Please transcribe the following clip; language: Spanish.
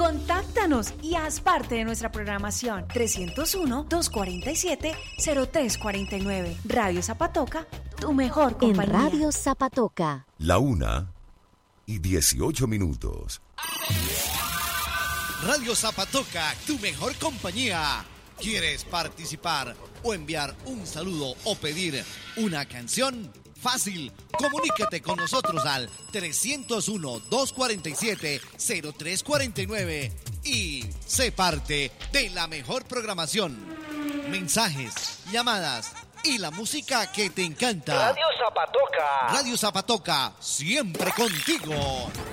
Contáctanos y haz parte de nuestra programación. 301-247-0349. Radio Zapatoca, tu mejor compañía. En Radio Zapatoca. La 1:18. Radio Zapatoca, tu mejor compañía. ¿Quieres participar o enviar un saludo o pedir una canción? Fácil, comunícate con nosotros al 301-247-0349 y sé parte de la mejor programación. Mensajes, llamadas y la música que te encanta. Radio Zapatoca. Radio Zapatoca, siempre contigo.